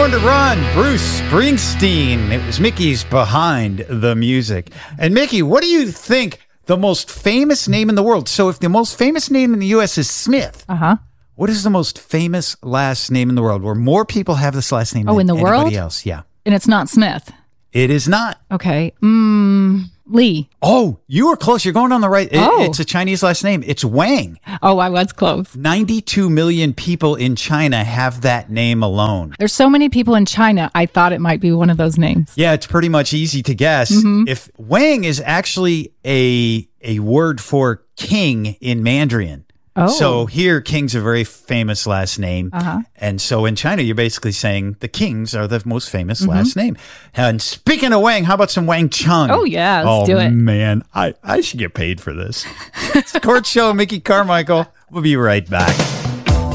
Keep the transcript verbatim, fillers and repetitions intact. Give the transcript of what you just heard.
Born to Run, Bruce Springsteen. It was Mickey's Behind the Music. And Mickey, what do you think the most famous name in the world? So if the most famous name in the U S is Smith, Uh-huh. what is the most famous last name in the world where more people have this last name Oh, than in the anybody world? else? Yeah. And it's not Smith. It is not. Okay. Mm, Lee. Oh, you were close. You're going on the right. It- Oh. It's a Chinese last name. It's Wang. Oh, I was close. ninety-two million people in China have that name alone. There's so many people in China, I thought it might be one of those names. Yeah, it's pretty much easy to guess. Mm-hmm. If Wang is actually a a word for king in Mandarin. Oh. So here, king's a very famous last name. Uh-huh. And so in China, you're basically saying the kings are the most famous Mm-hmm. last name. And speaking of Wang, how about some Wang Chung? Oh, yeah, let's oh, do it. man, I, I should get paid for this. It's the Court Show, Mickey Carmichael. We'll be right back.